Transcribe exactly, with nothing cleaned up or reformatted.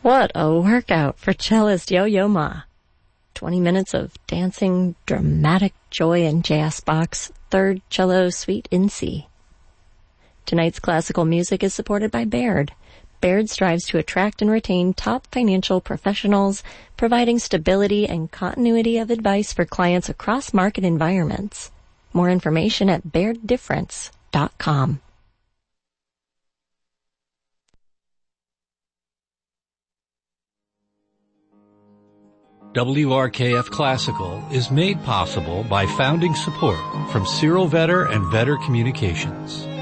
What a workout for cellist Yo-Yo Ma. twenty minutes of dancing, dramatic joy in Jazz Box, third cello suite in C. Tonight's classical music is supported by Baird. Baird strives to attract and retain top financial professionals, providing stability and continuity of advice for clients across market environments. More information at baird difference dot com. W R K F Classical is made possible by founding support from Cyril Vetter and Vetter Communications.